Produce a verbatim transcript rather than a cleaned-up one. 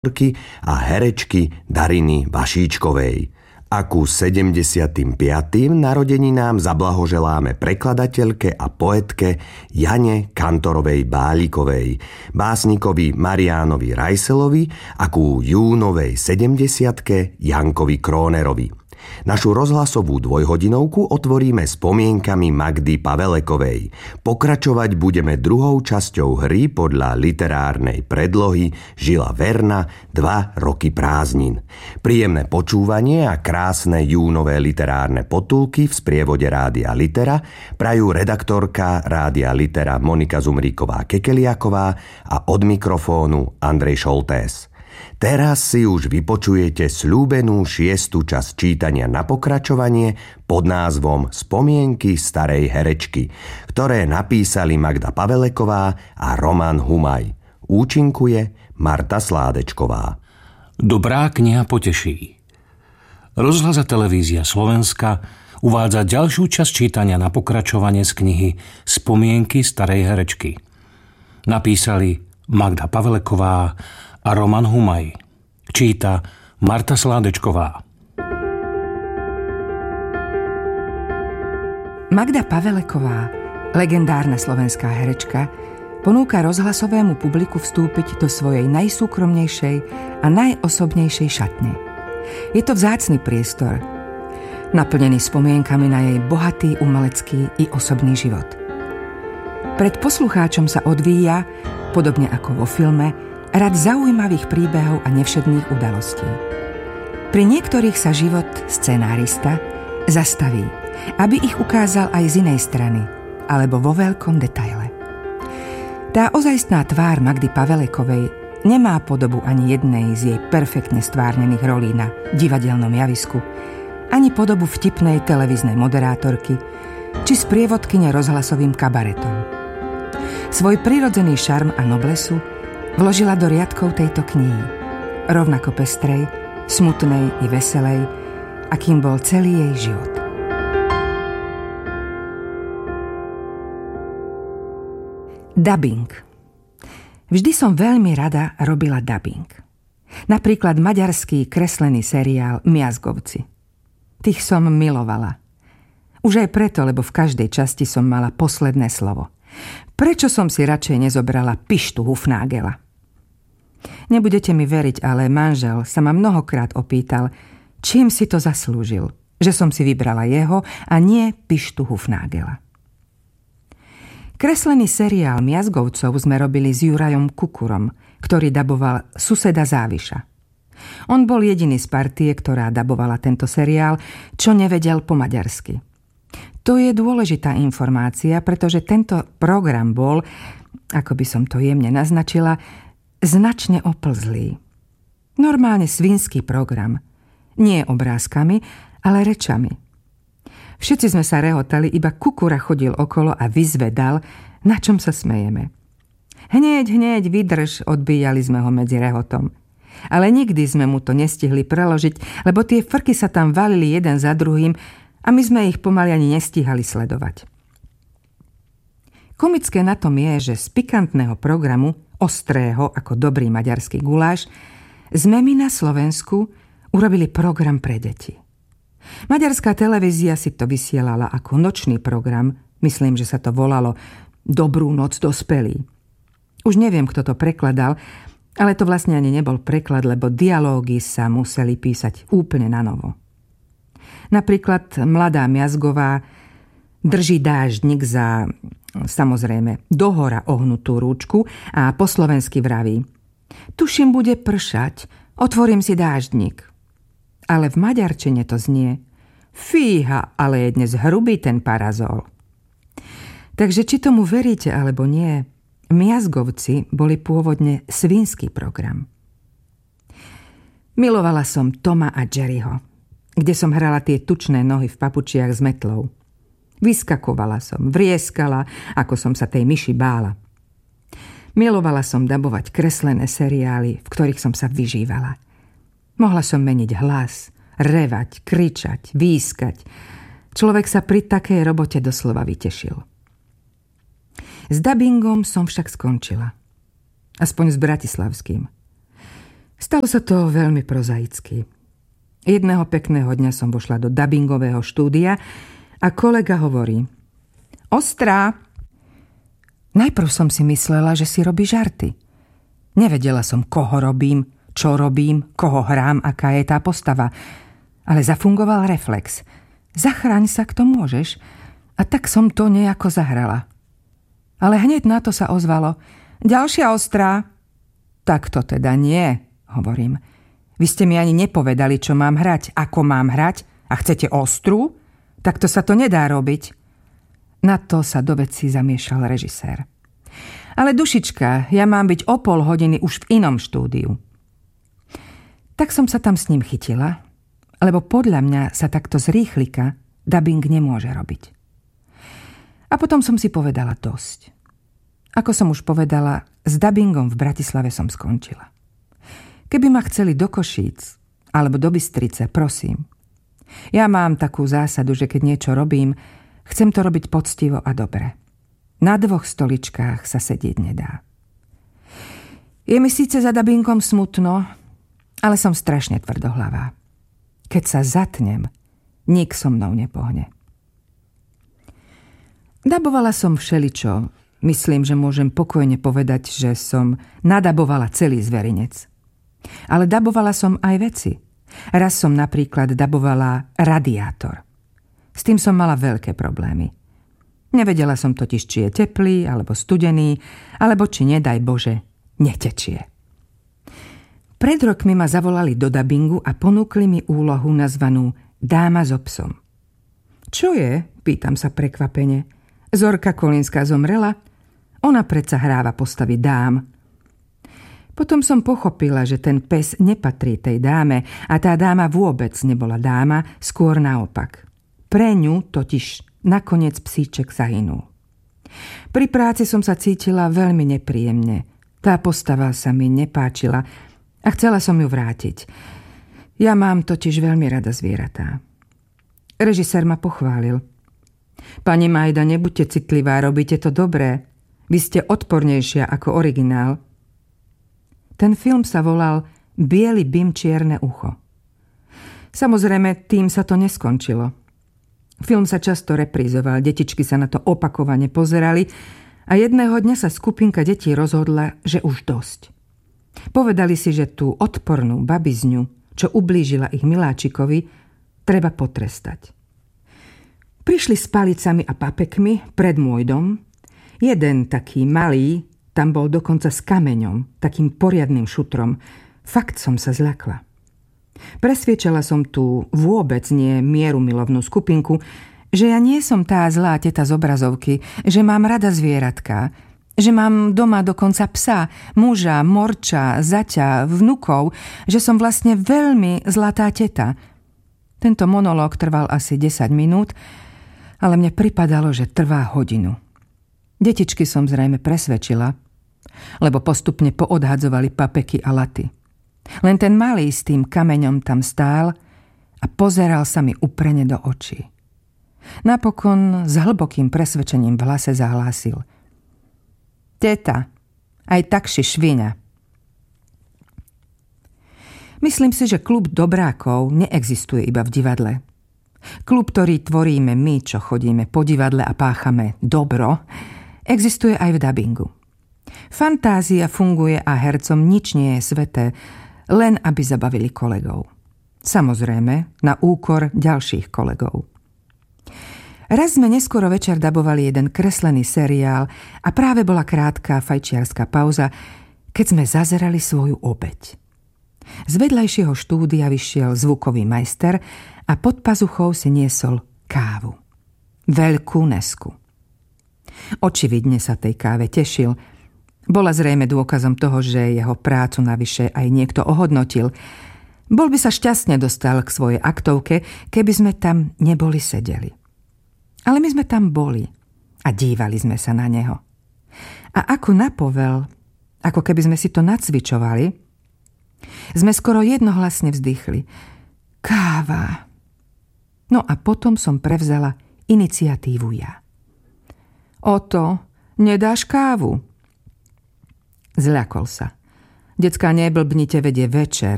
a herečky Dariny Vašíčkovej. A ku sedemdesiatym piatym narodeninám zablahoželáme prekladateľke a poetke Jane Kantorovej Bálikovej, básnikovi Mariánovi Rajselovi a ku júnovej sedemdesiatke Jankovi Krónerovi. Našu rozhlasovú dvojhodinovku otvoríme spomienkami Magdy Pavelekovej. Pokračovať budeme druhou časťou hry podľa literárnej predlohy Žila Verna Dva roky prázdnin. Príjemné počúvanie a krásne júnové literárne potulky v sprievode Rádia Litera prajú redaktorka Rádia Litera Monika Zumríková-Kekeliaková a od mikrofónu Andrej Šoltés. Teraz si už vypočujete sľúbenú šiestu časť čítania na pokračovanie pod názvom Spomienky starej herečky, ktoré napísali Magda Paveleková a Roman Humaj. Účinkuje Marta Sládečková. Dobrá kniha poteší. Rozhlas a televízia Slovenska uvádza ďalšiu časť čítania na pokračovanie z knihy Spomienky starej herečky. Napísali Magda Paveleková a Roman Humaj. Číta Marta Sládečková. Magda Paveleková, legendárna slovenská herečka, ponúka rozhlasovému publiku vstúpiť do svojej najsúkromnejšej a najosobnejšej šatne. Je to vzácny priestor, naplnený spomienkami na jej bohatý umelecký i osobný život. Pred poslucháčom sa odvíja, podobne ako vo filme, rad zaujímavých príbehov a nevšedných udalostí. Pri niektorých sa život scenárista zastaví, aby ich ukázal aj z inej strany, alebo vo veľkom detaile. Tá ozajstná tvár Magdy Pavelekovej nemá podobu ani jednej z jej perfektne stvárnených rolí na divadelnom javisku, ani podobu vtipnej televíznej moderátorky, či sprievodkyne rozhlasovým kabaretom. Svoj prirodzený šarm a noblesu vložila do riadkov tejto knihy, rovnako pestrej, smutnej i veselej, akým bol celý jej život. Dabing. Vždy som veľmi rada robila dabing. Napríklad maďarský kreslený seriál Miazgovci. Tých som milovala. Už aj preto, lebo v každej časti som mala posledné slovo. Prečo som si radšej nezobrala Pištu Hufnagela? Nebudete mi veriť, ale manžel sa ma mnohokrát opýtal, čím si to zaslúžil, že som si vybrala jeho a nie Pištu Hufnagela. Kreslený seriál Miazgovcov sme robili s Jurajom Kukurom, ktorý daboval suseda Záviša. On bol jediný z partie, ktorá dabovala tento seriál, čo nevedel po maďarsky. To je dôležitá informácia, pretože tento program bol, ako by som to jemne naznačila, značne oplzlý. Normálne svinský program. Nie obrázkami, ale rečami. Všetci sme sa rehotali, iba Kukura chodil okolo a vyzvedal, na čom sa smejeme. Hneď, hneď, vydrž, odbíjali sme ho medzi rehotom. Ale nikdy sme mu to nestihli preložiť, lebo tie frky sa tam valili jeden za druhým a my sme ich pomaly ani nestíhali sledovať. Komické na tom je, že z pikantného programu, ostrého ako dobrý maďarský guláš, sme my na Slovensku urobili program pre deti. Maďarská televízia si to vysielala ako nočný program, myslím, že sa to volalo Dobrú noc dospelí. Už neviem, kto to prekladal, ale to vlastne ani nebol preklad, lebo dialógy sa museli písať úplne na novo. Napríklad mladá Miazgová drží dáždnik za, samozrejme, dohora ohnutú rúčku a po slovensky vraví: tuším, bude pršať, otvorím si dáždnik. Ale v maďarčine to znie: fíha, ale je dnes hrubý ten parazol. Takže či tomu veríte alebo nie, Miazgovci boli pôvodne svinský program. Milovala som Toma a Jerryho, kde som hrala tie tučné nohy v papučiach s metlou. Vyskakovala som, vrieskala, ako som sa tej myši bála. Milovala som dabovať kreslené seriály, v ktorých som sa vyžívala. Mohla som meniť hlas, revať, kričať, výskať. Človek sa pri takej robote doslova vytešil. S dabingom som však skončila. Aspoň s bratislavským. Stalo sa to veľmi prozaicky. Jedného pekného dňa som vošla do dabingového štúdia a kolega hovorí: Ostrá! Najprv som si myslela, že si robí žarty. Nevedela som, koho robím, čo robím, koho hrám, aká je tá postava. Ale zafungoval reflex. Zachráň sa, kto môžeš. A tak som to nejako zahrala. Ale hneď na to sa ozvalo: Ďalšia ostrá! Tak to teda nie, hovorím. Vy ste mi ani nepovedali, čo mám hrať, ako mám hrať a chcete ostru? Tak to sa to nedá robiť. Na to sa do veci zamiešal režisér. Ale dušička, ja mám byť o pol hodiny už v inom štúdiu. Tak som sa tam s ním chytila, lebo podľa mňa sa takto z rýchlika dabing nemôže robiť. A potom som si povedala dosť. Ako som už povedala, s dabingom v Bratislave som skončila. Keby ma chceli do Košíc alebo do Bystrice, prosím. Ja mám takú zásadu, že keď niečo robím, chcem to robiť poctivo a dobre. Na dvoch stoličkách sa sedieť nedá. Je mi síce za dabingom smutno, ale som strašne tvrdohlavá. Keď sa zatnem, nik so mnou nepohne. Dabovala som všeličo. Myslím, že môžem pokojne povedať, že som nadabovala celý zverinec. Ale dabovala som aj veci. Raz som napríklad dabovala radiátor. S tým som mala veľké problémy. Nevedela som totiž, či je teplý, alebo studený, alebo či, nedaj Bože, netečie. Pred rokmi ma zavolali do dabingu a ponúkli mi úlohu nazvanú Dáma so psom. Čo je? Pýtam sa prekvapene. Zorka Kolínska zomrela? Ona predsa hráva postavy dám. Potom som pochopila, že ten pes nepatrí tej dáme a tá dáma vôbec nebola dáma, skôr naopak. Pre ňu totiž nakoniec psíček zahynul. Pri práci som sa cítila veľmi nepríjemne. Tá postava sa mi nepáčila a chcela som ju vrátiť. Ja mám totiž veľmi rada zvieratá. Režisér ma pochválil. Pani Majda, nebuďte citlivá, robíte to dobré. Vy ste odpornejšia ako originál. Ten film sa volal Biely bim, čierne ucho. Samozrejme, tým sa to neskončilo. Film sa často reprízoval, detičky sa na to opakovane pozerali a jedného dňa sa skupinka detí rozhodla, že už dosť. Povedali si, že tú odpornú babizňu, čo ublížila ich miláčikovi, treba potrestať. Prišli s palicami a papekmi pred môj dom. Jeden taký malý, tam bol dokonca s kameňom, takým poriadnym šutrom. Fakt som sa zľakla. Presviečala som tu vôbec nie mierumilovnú skupinku, že ja nie som tá zlá teta z obrazovky, že mám rada zvieratká, že mám doma dokonca psa, muža, morča, zaťa, vnukov, že som vlastne veľmi zlatá teta. Tento monológ trval asi desať minút, ale mne pripadalo, že trvá hodinu. Detičky som zrejme presvedčila, lebo postupne poodhadzovali papeky a laty. Len ten malý s tým kameňom tam stál a pozeral sa mi uprene do očí. Napokon s hlbokým presvedčením v hlase zahlásil: Teta, aj tak si šviňa. Myslím si, že klub dobrákov neexistuje iba v divadle. Klub, ktorý tvoríme my, čo chodíme po divadle a páchame dobro, existuje aj v dabingu. Fantázia funguje a hercom nič nie je sveté, len aby zabavili kolegov. Samozrejme, na úkor ďalších kolegov. Raz sme neskoro večer dabovali jeden kreslený seriál a práve bola krátka fajčiarska pauza, keď sme zazerali svoju obeť. Z vedľajšieho štúdia vyšiel zvukový majster a pod pazuchou si niesol kávu. Veľkú nesku. Očividne sa tej káve tešil. Bola zrejme dôkazom toho, že jeho prácu navyše aj niekto ohodnotil. Bol by sa šťastne dostal k svojej aktovke, keby sme tam neboli sedeli. Ale my sme tam boli a dívali sme sa na neho. A ako napovel, ako keby sme si to nacvičovali, sme skoro jednohlasne vzdychli. Káva. No a potom som prevzala iniciatívu ja. Oto, nedáš kávu? Zľakol sa. Decká, neblbnite, vedie večer.